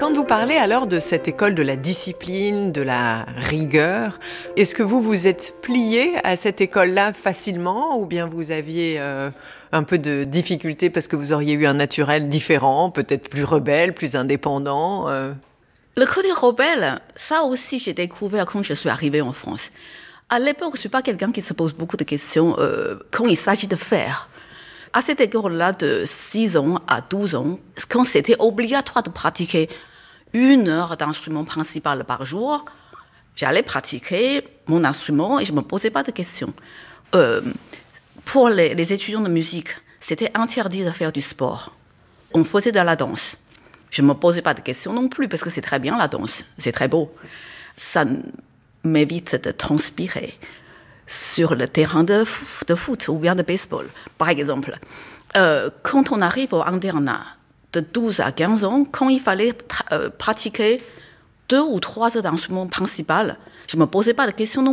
Quand vous parlez alors de cette école de la discipline, de la rigueur, est-ce que vous vous êtes plié à cette école-là facilement ou bien vous aviez un peu de difficulté parce que vous auriez eu un naturel différent, peut-être plus rebelle, plus indépendant Le côté rebelle, ça aussi j'ai découvert quand je suis arrivée en France. À l'époque, je ne suis pas quelqu'un qui se pose beaucoup de questions quand il s'agit de faire. À cette école-là, de 6 ans à 12 ans, quand c'était obligatoire de pratiquer 1 heure d'instrument principal par jour, j'allais pratiquer mon instrument et je ne me posais pas de questions. Pour les étudiants de musique, c'était interdit de faire du sport. On faisait de la danse. Je ne me posais pas de questions non plus, parce que c'est très bien la danse, c'est très beau. Ça m'évite de transpirer sur le terrain de foot ou bien de baseball. Par exemple, quand on arrive au internat de 12 à 15 ans, quand il fallait pratiquer 2 ou 3 heures d'instrument principal, je ne me posais pas de questions non